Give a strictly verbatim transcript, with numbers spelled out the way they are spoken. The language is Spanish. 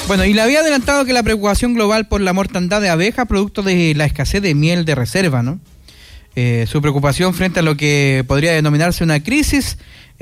Bueno, y le había adelantado que la preocupación global por la mortandad de abejas, producto de la escasez de miel de reserva, ¿no? Eh, su preocupación frente a lo que podría denominarse una crisis